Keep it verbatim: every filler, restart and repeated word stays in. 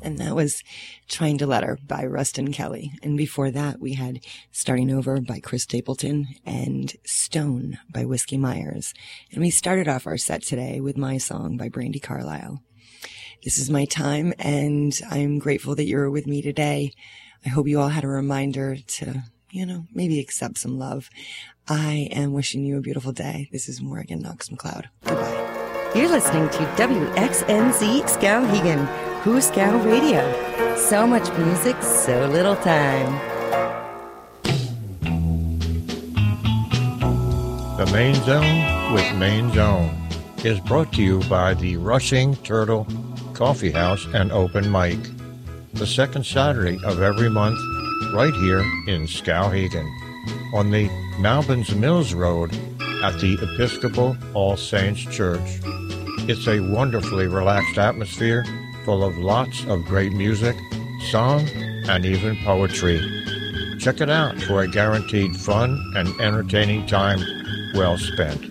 And that was Trying to Let Her by Rustin Kelly. And before that, we had Starting Over by Chris Stapleton and Stone by Whiskey Myers. And we started off our set today with My Song by Brandi Carlile. This is my time, and I'm grateful that you're with me today. I hope you all had a reminder to, you know, maybe accept some love. I am wishing you a beautiful day. This is Morgan Knox McLeod. Goodbye. You're listening to W X N Z Skowhegan, Who's Scow Radio. So much music, so little time. The Main Zone with Main Zone is brought to you by the Rushing Turtle Coffee House and Open Mic, the second Saturday of every month, right here in Skowhegan, on the Malbins Mills Road at the Episcopal All Saints Church. It's a wonderfully relaxed atmosphere full of lots of great music, song, and even poetry. Check it out for a guaranteed fun and entertaining time well spent.